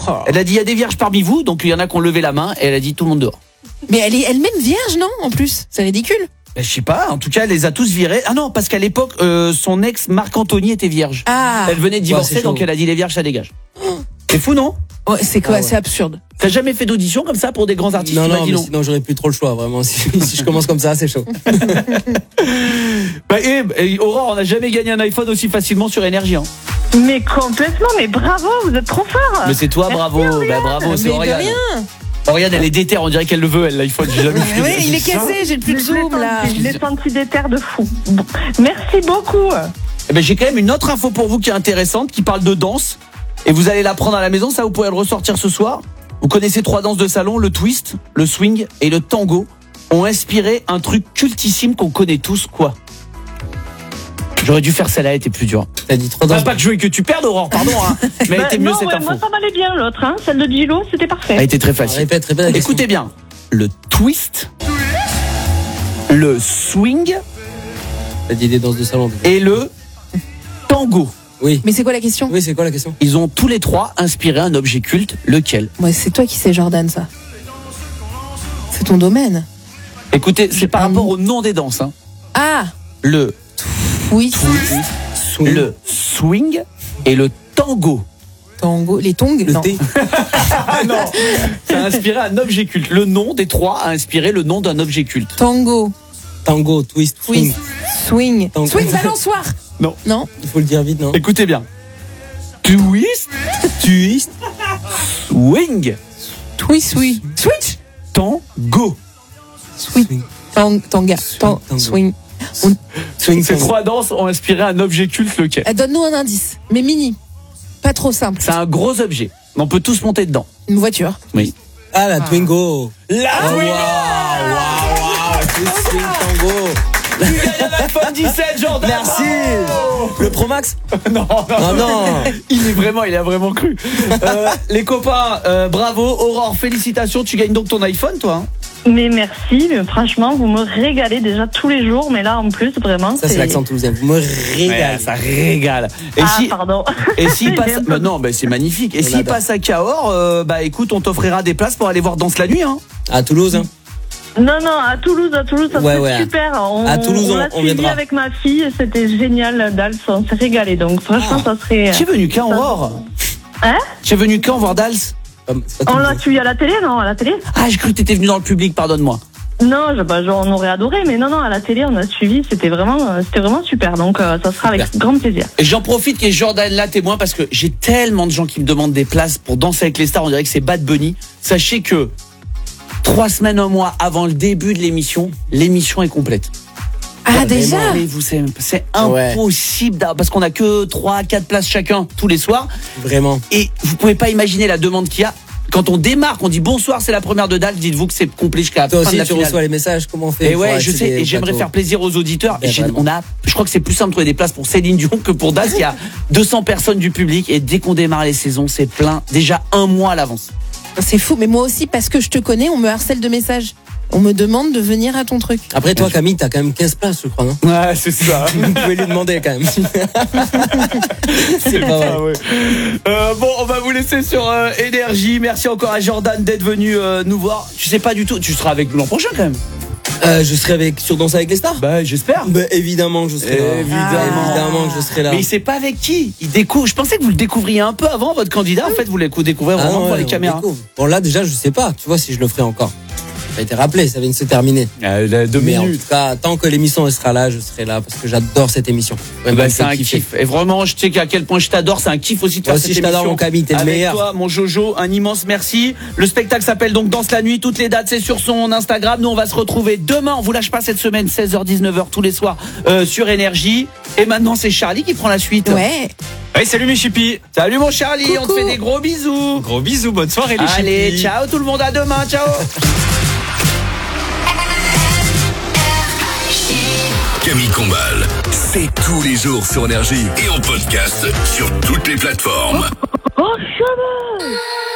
Elle a dit il y a des vierges parmi vous, donc il y en a qui ont levé la main et elle a dit tout le monde dehors. Mais elle est elle-même vierge, non? En plus, c'est ridicule. Ben, je sais pas, en tout cas elle les a tous virés. Ah non, parce qu'à l'époque son ex Marc-Anthony était vierge. Ah. Elle venait de divorcer, donc elle a dit les vierges ça dégage. C'est fou non? Ouais, c'est quoi? C'est absurde. T'as jamais fait d'audition comme ça pour des grands artistes? Non, mais sinon j'aurais plus trop le choix, vraiment. Si je commence comme ça, c'est chaud. Bah, et Aurore, on n'a jamais gagné un iPhone aussi facilement sur Énergie. Hein. Mais complètement, mais bravo, vous êtes trop fort. Mais c'est toi, bravo. Bah, bravo, c'est Oriane. Oriane, elle est déterre, on dirait qu'elle le veut, elle, l'iPhone. J'ai jamais fait. Oui, il est cassé, j'ai plus de zoom là. Je l'ai senti déterre de fou. Bon, merci beaucoup. Eh ben, j'ai quand même une autre info pour vous qui est intéressante, qui parle de danse. Et vous allez l'apprendre à la maison, ça vous pourrez le ressortir ce soir. Vous connaissez 3 danses de salon, le twist, le swing et le tango ont inspiré un truc cultissime qu'on connaît tous, quoi? J'aurais dû faire celle-là, elle était plus dure. T'as dit 3 danses. Pas que je veux que tu perdes, Aurore, pardon, hein. Mais elle était mieux cette info. Moi ça m'allait bien l'autre, hein. Celle de Gilo, c'était parfait. Elle était très facile. Répète. Écoutez bien, le twist, le swing T'as dit des danses de salon. et le tango. Oui. Mais c'est quoi la question? Oui, c'est quoi la question? Ils ont tous les 3 inspiré un objet culte, lequel? Ouais, c'est toi qui sais, Jordan, ça. C'est ton domaine. Écoutez, c'est par rapport au nom des danses, hein. Ah, Le twist, Swing. le swing et le tango. tango, les tongs. Le Non. thé. Ah non, ça a inspiré un objet culte. Le nom des 3 a inspiré le nom d'un objet culte. Tango, Tango, twist, swing. swing, Tango. swing balançoire. Non. Non. Il faut le dire vite, non? Écoutez bien. Twist, Twist. swing, Twist, oui. Switch. tango. Swing. Tanga. Tango. Swing. Swing. Ces tango. 3 danses ont inspiré un objet culte, lequel? Donne-nous un indice, mais mini. Pas trop simple. C'est un gros objet. On peut tous monter dedans. Une voiture. Oui. Ah, la Twingo. La Waouh. Twist, swing, tango. Tu gagnes un iPhone 17, Jordan. Merci. Le Pro Max? Non. Il a vraiment cru. Les copains, bravo. Aurore, félicitations. Tu gagnes donc ton iPhone, toi, hein? Mais merci, mais franchement, vous me régalez déjà tous les jours, mais là en plus, vraiment. Ça, c'est l'accent toulousain. Vous me régalez. Ouais, ça régale. Et Pardon. Et s'il passe, J'ai un peu- bah non, bah c'est magnifique. Et On s'il adore. passe à Cahors, bah écoute, on t'offrira des places pour aller voir Danse la nuit, hein. À Toulouse, hein? Non, à Toulouse, ça Ouais, serait ouais. super. À Toulouse, on l'a on suivi viendra. avec ma fille, c'était génial, Dals, on s'est régalé, donc franchement, ça serait... Tu es venu quand, Aurore? Hein? Tu es venu quand voir Dals? C'est pas On l'a Toulouse. suivi à la télé, non? À la télé? Ah, j'ai cru que t'étais venu dans le public, pardonne-moi. Non, on aurait adoré, mais non, à la télé, on a suivi, c'était vraiment super, donc ça sera avec grand plaisir. Et j'en profite qu'il y ait Jordan là témoin parce que j'ai tellement de gens qui me demandent des places pour Danser avec les stars, on dirait que c'est Bad Bunny. Sachez que 3 semaines, un mois avant le début de l'émission est complète. Ah, déjà? Mais vous savez, c'est impossible parce qu'on a que 3-4 places chacun tous les soirs. Vraiment. Et vous pouvez pas imaginer la demande qu'il y a. Quand on démarre, on dit bonsoir, c'est la première de Dals, dites-vous que c'est complet jusqu'à la Toi fin aussi, de la tu finale. reçois les messages, comment on fait? Et ouais, je sais, et j'aimerais faire plaisir aux auditeurs. Ben, vraiment. Je crois que c'est plus simple de trouver des places pour Céline Dion que pour Dals. Il y a 200 personnes du public et dès qu'on démarre les saisons, c'est plein déjà un mois à l'avance. C'est fou, mais moi aussi, parce que je te connais, on me harcèle de messages. On me demande de venir à ton truc. Après, toi, Camille, t'as quand même 15 places, je crois, non? Ouais, c'est ça. Vous pouvez lui demander quand même. C'est pas vrai. Ouais. Bon, on va vous laisser sur Énergie. Merci encore à Jordan d'être venu nous voir. Tu sais pas du tout, tu seras avec nous l'an prochain quand même. Je serai sur Danse avec les stars? Bah, j'espère. Bah, évidemment que je serai là. Évidemment. Que je serai là. Mais il sait pas avec qui. Il découvre. Je pensais que vous le découvriez un peu avant votre candidat. En fait, vous le découvrez vraiment devant les caméras. Bon, là, déjà, je sais pas. Tu vois, si je le ferai encore. Ça a été rappelé, ça vient de se terminer. 2 Mais en minutes. tout cas, tant que l'émission elle sera là, je serai là parce que j'adore cette émission. Vraiment, Bah, c'est un kiffé. kiff. Et vraiment, je sais qu'à quel point je t'adore. C'est un kiff aussi de faire Moi aussi, cette je t'adore, émission. mon Camille, t'es le Avec meilleur. toi, mon Jojo, un immense merci. Le spectacle s'appelle donc Danse la nuit. Toutes les dates, c'est sur son Instagram. Nous, on va se retrouver demain. On vous lâche pas cette semaine, 16h, 19h tous les soirs sur Énergie. Et maintenant, c'est Charlie qui prend la suite. Ouais. Hey, salut mes chippies. Salut mon Charlie, on te Coucou. fait des gros bisous. Gros bisous, bonne soirée les Allez, chippies. ciao tout le monde, à demain, ciao. Camille Combal, c'est tous les jours sur Énergie et en podcast sur toutes les plateformes. Oh, chemin!